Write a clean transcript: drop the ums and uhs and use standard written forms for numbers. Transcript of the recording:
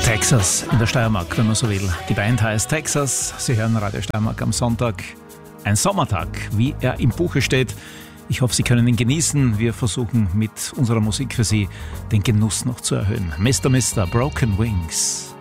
Texas in der Steiermark, wenn man so will. Die Band heißt Texas. Sie hören Radio Steiermark am Sonntag. Ein Sommertag, wie er im Buche steht. Ich hoffe, Sie können ihn genießen. Wir versuchen mit unserer Musik für Sie den Genuss noch zu erhöhen. Mr. Broken Wings.